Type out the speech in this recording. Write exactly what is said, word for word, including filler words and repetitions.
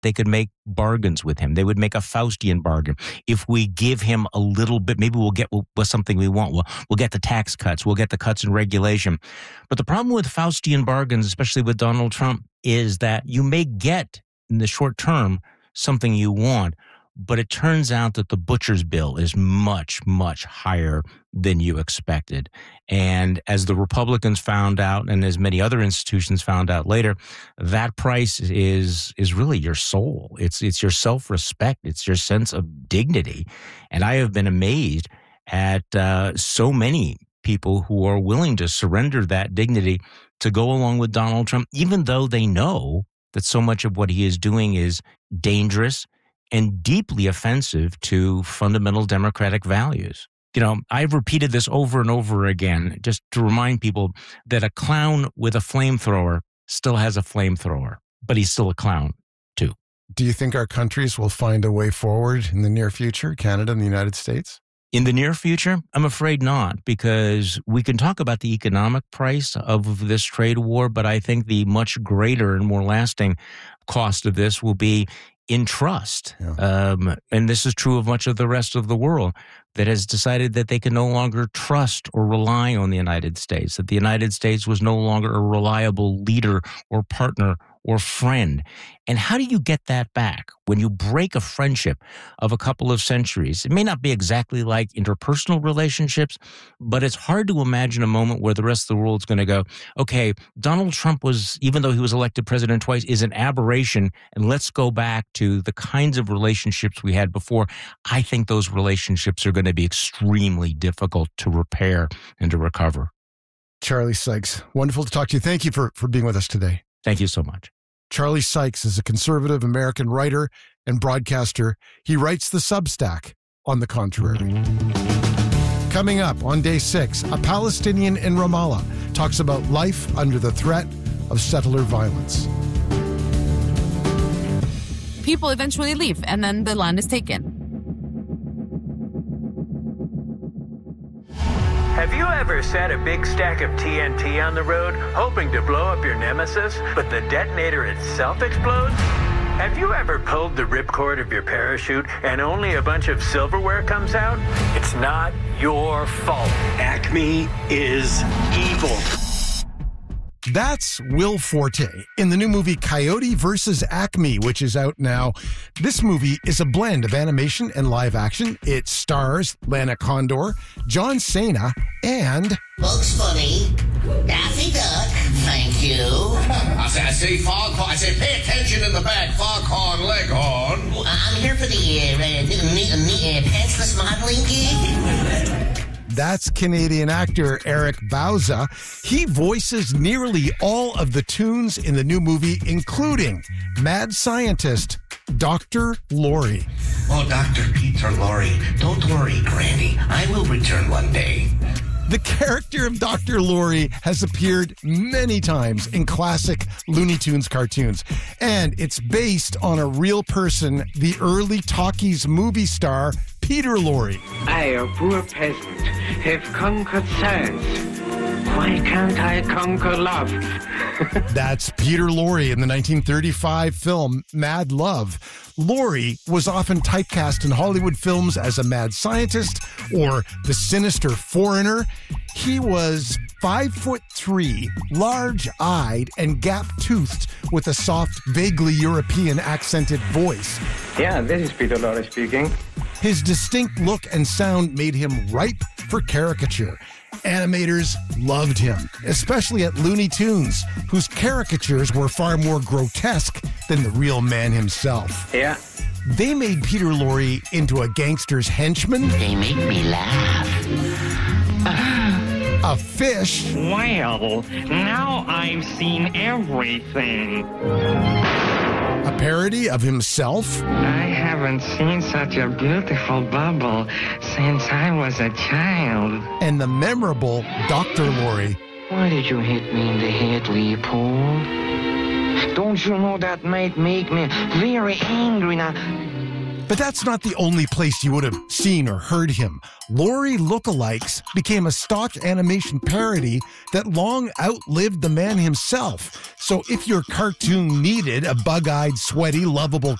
they could make bargains with him. They would make a Faustian bargain. If we give him a little bit, maybe we'll get we'll, something we want. We'll, we'll get the tax cuts. We'll get the cuts in regulation. But the problem with Faustian bargains, especially with Donald Trump, is that you may get in the short term something you want, but it turns out that the butcher's bill is much, much higher than you expected. And as the Republicans found out, and as many other institutions found out later, that price is is really your soul. It's it's your self-respect. It's your sense of dignity. And I have been amazed at uh, so many people who are willing to surrender that dignity to go along with Donald Trump, even though they know that so much of what he is doing is dangerous and deeply offensive to fundamental democratic values. You know, I've repeated this over and over again, just to remind people that a clown with a flamethrower still has a flamethrower, but he's still a clown, too. Do you think our countries will find a way forward in the near future, Canada and the United States? In the near future, I'm afraid not, because we can talk about the economic price of this trade war, but I think the much greater and more lasting cost of this will be in trust. Yeah. Um, and this is true of much of the rest of the world that has decided that they can no longer trust or rely on the United States, that the United States was no longer a reliable leader or partner or friend. And how do you get that back when you break a friendship of a couple of centuries? It may not be exactly like interpersonal relationships, but it's hard to imagine a moment where the rest of the world's going to go, okay, Donald Trump was, even though he was elected president twice, is an aberration, and let's go back to the kinds of relationships we had before. I think those relationships are going to be extremely difficult to repair and to recover. Charlie Sykes, wonderful to talk to you. Thank you for, for being with us today. Thank you so much. Charlie Sykes is a conservative American writer and broadcaster. He writes the Substack On the Contrary. Coming up on day six, a Palestinian in Ramallah talks about life under the threat of settler violence. People eventually leave, and then the land is taken. Have you ever set a big stack of T N T on the road, hoping to blow up your nemesis, but the detonator itself explodes? Have you ever pulled the ripcord of your parachute and only a bunch of silverware comes out? It's not your fault. Acme is evil. That's Will Forte in the new movie Coyote versus Acme, which is out now. This movie is a blend of animation and live action. It stars Lana Condor, John Cena, and... Bugs Bunny, Daffy Duck, thank you. I say, I say, Foghorn. I say, pay attention in the back, Foghorn Leghorn. Well, I'm here for the uh, uh, uh, pantsless modeling gig. That's Canadian actor Eric Bauza. He voices nearly all of the tunes in the new movie, including mad scientist Doctor Lorre. Oh, Doctor Peter Lorre, don't worry, Granny. I will return one day. The character of Doctor Lorre has appeared many times in classic Looney Tunes cartoons, and it's based on a real person, the early talkies movie star Peter Lorre. I, a poor peasant, have conquered science. Why can't I conquer love? That's Peter Lorre in the nineteen thirty-five film Mad Love. Lorre was often typecast in Hollywood films as a mad scientist or the sinister foreigner. He was five foot three, large-eyed and gap-toothed with a soft, vaguely European accented voice. Yeah, this is Peter Lorre speaking. His distinct look and sound made him ripe for caricature. Animators loved him, especially at Looney Tunes, whose caricatures were far more grotesque than the real man himself. Yeah. They made Peter Lorre into a gangster's henchman. They make me laugh. A fish. Well, now I've seen everything. A parody of himself. I haven't seen such a beautiful bubble since I was a child. And the memorable Doctor Lorre. Why did you hit me in the head, Leopold? Don't you know that might make me very angry now? But that's not the only place you would have seen or heard him. Laurie lookalikes became a stock animation parody that long outlived the man himself. So if your cartoon needed a bug-eyed, sweaty, lovable